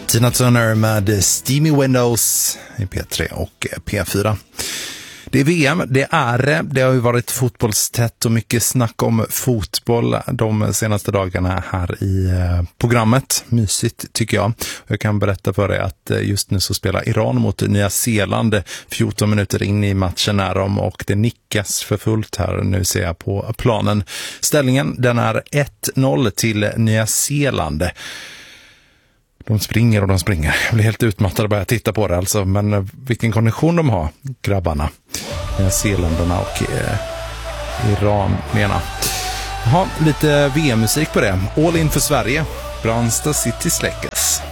Tina Turner med Steamy Windows i P3 och P4. Det är VM, det har ju varit fotbollstätt och mycket snack om fotboll de senaste dagarna här i programmet. Mysigt tycker jag. Jag kan berätta för dig att just nu så spelar Iran mot Nya Zeeland 14 minuter in i matchen är de och det nickas för fullt här nu ser jag på planen. Ställningen den är 1-0 till Nya Zeeland. De springer och de springer. Jag blir helt utmattad att börja titta på det alltså. Men vilken kondition de har, grabbarna. Zeeländarna och Iran menar. Jaha, lite VM-musik på det. All in för Sverige. Brandsta City släckas.